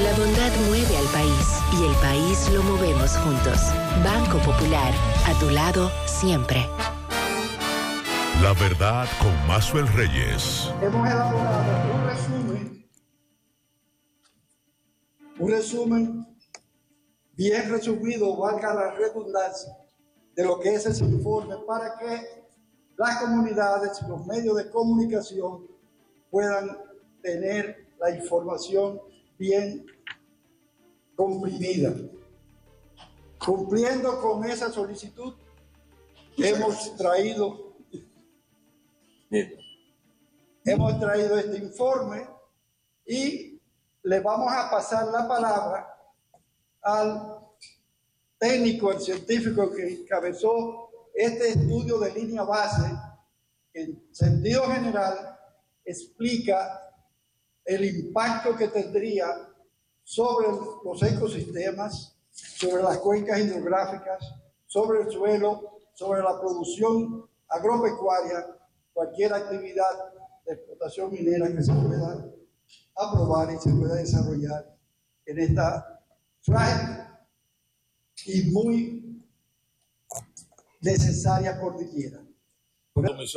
La bondad mueve al país y el país lo movemos juntos. Banco Popular, a tu lado siempre. La verdad con Maxwell Reyes. Hemos elaborado un resumen bien resumido, valga la redundancia, de lo que es ese informe para que las comunidades y los medios de comunicación puedan tener la información bien comprimida. Cumpliendo con esa solicitud, hemos traído este informe y le vamos a pasar la palabra al técnico, al científico que encabezó este estudio de línea base, que en sentido general explica el impacto que tendría sobre los ecosistemas, sobre las cuencas hidrográficas, sobre el suelo, sobre la producción agropecuaria, cualquier actividad de explotación minera que se pueda aprobar y se pueda desarrollar en esta frágil y muy necesaria cordillera.